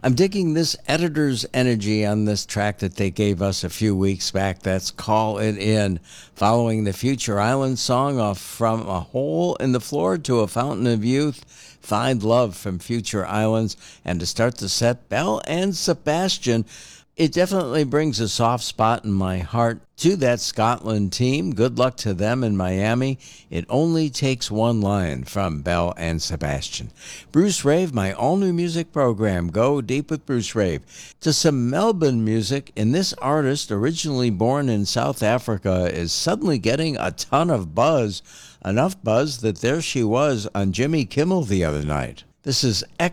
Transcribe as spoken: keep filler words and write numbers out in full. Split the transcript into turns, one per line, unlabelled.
I'm digging this editor's energy on this track that they gave us a few weeks back. That's Call It In, following the Future Island song off From a Hole in the Floor to a Fountain of Youth. Find Love from Future Islands. And to start the set, Belle and Sebastian. It definitely brings a soft spot in my heart to that Scotland team. Good luck to them in Miami. It only takes one line from Belle and Sebastian. Bruce Rave, my all-new music program. Go deep with Bruce Rave. To some Melbourne music, and this artist, originally born in South Africa, is suddenly getting a ton of buzz. Enough buzz that there she was on Jimmy Kimmel the other night. This is